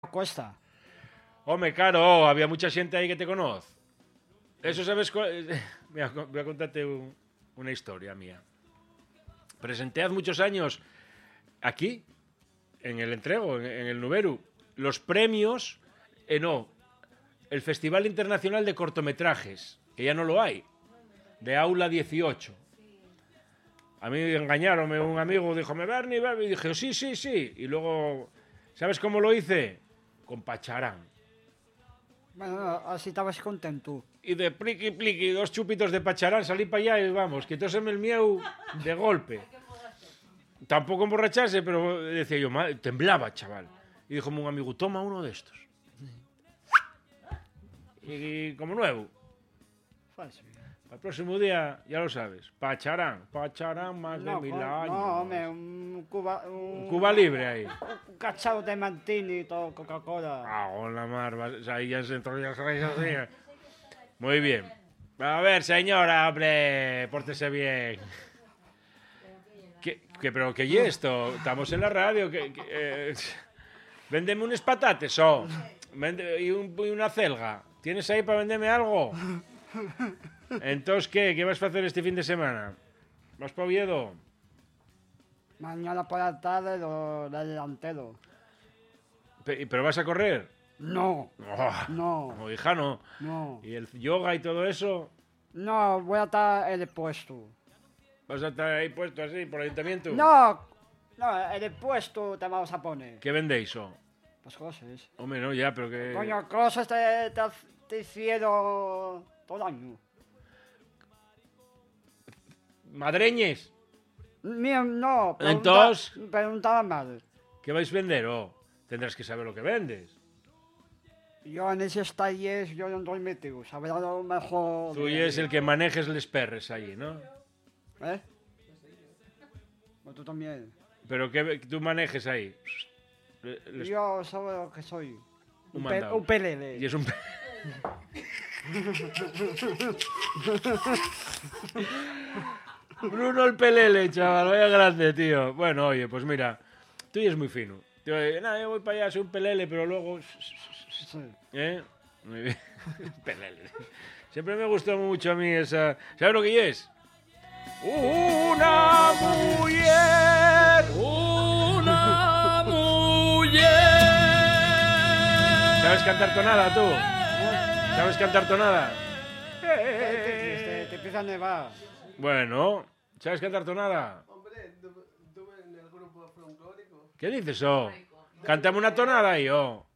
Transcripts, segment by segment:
Cuesta. Home, claro, había mucha xente aí que te conoz. Eso sabes... Mira, voy a contarte una historia mía. Presenté hace muchos años aquí, en el entrego, en el Nuberu, los premios, no, el Festival Internacional de Cortometrajes, que ya no lo hay, de Aula 18. A mí engañaronme un amigo, dijo, Berni, y dije, sí, sí, sí. Y luego, ¿sabes cómo lo hice? Con Pacharán. Bueno, así estabas contento. Y de pliqui, pliqui, 2 chupitos de Pacharán, salí para allá y vamos, quitóseme el mieu de golpe. Tampoco emborracharse, pero decía yo, temblaba, chaval. Y dijo un amigo, toma uno de estos. Y como nuevo. Fácil. Para el próximo día, ya lo sabes, Pacharán más de 1000 años. No, hombre, un Cuba libre ahí. Un cachado de Mantini y todo, Coca-Cola. Ah, la mar, ahí ya se entró ya así. Muy bien. A ver, señora, hombre, pórtese bien. ¿Pero qué y esto? Estamos en la radio. Véndeme unos patates, y una celga. ¿Tienes ahí para venderme algo? Entonces, ¿qué vas a hacer este fin de semana? ¿Vas para Oviedo? Mañana por la tarde lo delantero. ¿Pero vas a correr? No. Oh, No. Hija, no. No. ¿Y el yoga y todo eso? No, voy a estar en el puesto. ¿Vas a estar ahí puesto así, por el ayuntamiento? No, en el puesto te vamos a poner. ¿Qué vendéis, Pues cosas. Hombre, no, ya, pero que... Coño, cosas te hicieron todo el año. ¿Madreñes? Mío, no. Entonces... Preguntaba mal. ¿Qué vais a vender, Tendrás que saber lo que vendes. Yo en esos talleres yo no estoy metido. Sabrá lo mejor... Tú es el que manejes les perres allí, ¿no? ¿Eh? O tú también. ¿Pero qué tú manejes ahí? Yo sabe lo que soy. mandado. Un pelele. Y es un... Bruno el pelele, chaval, vaya grande, tío. Bueno, oye, pues mira, tú ya es muy fino. Yo voy para allá, soy un pelele, pero luego... Sí. Muy bien. Pelele. Siempre me gustó mucho a mí esa... ¿Sabes lo que es? Una mujer. ¿Sabes cantar tonada, tú? ¿Sabes cantar tonada? Te empieza a nevar. Bueno, ¿sabes cantar tonada? Hombre, estuve en el grupo folclórico. ¿Qué dices, Cántame una tonada ahí,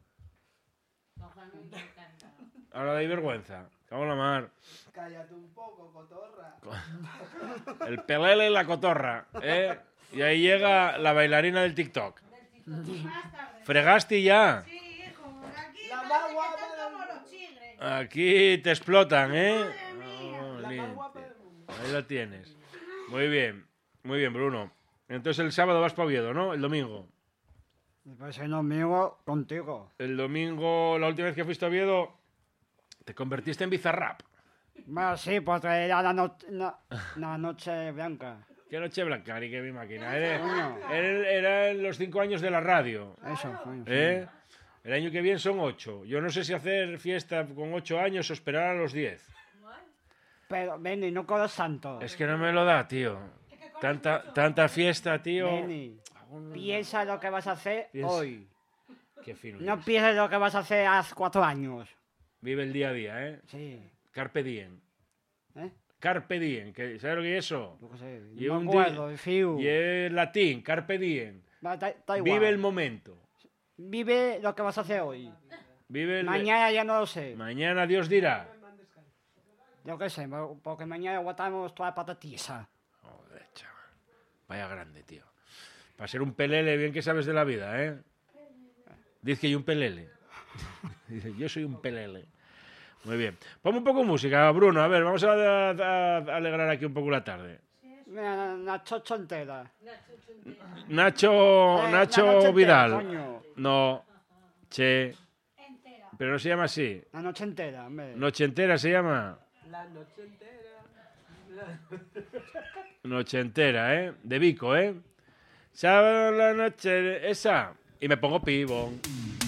Ahora dais vergüenza. Cago en la mar. Cállate un poco, cotorra. El pelele y la cotorra, Y ahí llega la bailarina del TikTok. ¿Fregaste ya? Sí, hijo, aquí La parece más que guapa están del como los chigres. Aquí te explotan, Madre mía. Oh, La limpio. más guapa del mundo. Ahí la tienes. Muy bien, Bruno. Entonces el sábado vas para Oviedo, ¿no? El domingo. Pues el domingo contigo. El domingo, la última vez que fuiste a Oviedo, te convertiste en Bizarrap. Bueno, sí, porque era la noche blanca. Qué noche blanca, ni que mi máquina. Coño. Eran los 5 años de la radio. Eso, coño. Sí. El año que viene son 8. Yo no sé si hacer fiesta con 8 años o esperar a los 10. Pero, Benny, no corras tanto. Es que no me lo da, tío. Tanta fiesta, tío. Benny, piensa lo que vas a hacer Piensa. hoy. Qué fino. No pienses lo que vas a hacer hace 4 años. Vive el día a día, Sí. Carpe diem. ¿Eh? Carpe diem. ¿Sabes lo que es eso? Yo qué sé. Y No un me acuerdo, el fiu. Y es latín, carpe diem. Da igual. Vive el momento. Vive lo que vas a hacer hoy. Vive el... Mañana ya no lo sé. Mañana Dios dirá. Yo qué sé, porque mañana aguantamos toda la patatiza. Joder, chaval. Vaya grande, tío. Para ser un pelele, bien que sabes de la vida, Dice que hay un pelele. Dice, yo soy un pelele. Muy bien. Ponme un poco de música, Bruno. A ver, vamos a alegrar aquí un poco la tarde. Mira, la chocha entera. Nacho La noche Vidal. entera, coño. No. Che. Entera. Pero no se llama así. La noche entera, hombre. Noche entera se llama. La noche entera. Noche entera, De Vico, ¿Sábado la noche. Esa. Y me pongo pibón.